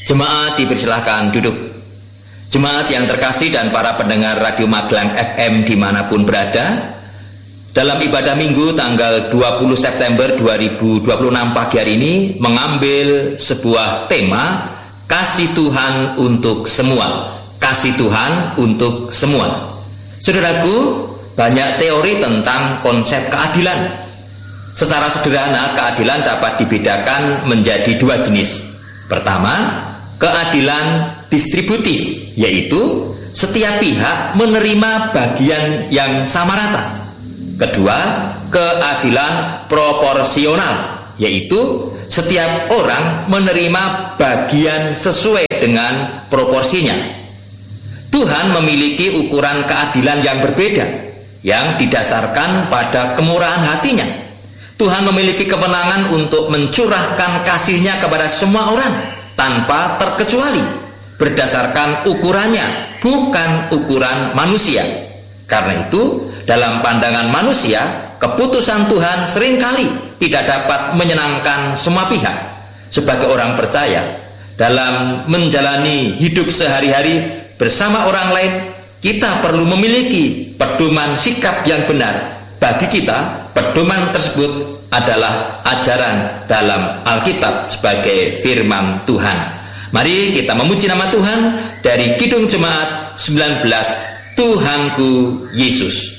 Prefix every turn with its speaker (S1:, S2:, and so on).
S1: Jemaat dipersilahkan duduk. Jemaat yang terkasih dan para pendengar Radio Magelang FM dimanapun berada, dalam ibadah minggu tanggal 20 September 2026 pagi hari ini mengambil sebuah tema, kasih Tuhan untuk semua. Kasih Tuhan untuk semua. Saudaraku, banyak teori tentang konsep keadilan. Secara sederhana, keadilan dapat dibedakan menjadi dua jenis. Pertama, keadilan distributif, yaitu setiap pihak menerima bagian yang sama rata. Kedua, keadilan proporsional, yaitu setiap orang menerima bagian sesuai dengan proporsinya. Tuhan memiliki ukuran keadilan yang berbeda, yang didasarkan pada kemurahan hatinya. Tuhan memiliki kewenangan untuk mencurahkan kasih-Nya kepada semua orang tanpa terkecuali, berdasarkan ukurannya, bukan ukuran manusia. Karena itu, dalam pandangan manusia, keputusan Tuhan seringkali tidak dapat menyenangkan semua pihak. Sebagai orang percaya, dalam menjalani hidup sehari-hari bersama orang lain, kita perlu memiliki pedoman sikap yang benar. Bagi kita, pedoman tersebut adalah ajaran dalam Alkitab sebagai firman Tuhan. Mari kita memuji nama Tuhan dari Kidung Jemaat 19, Tuhanku Yesus.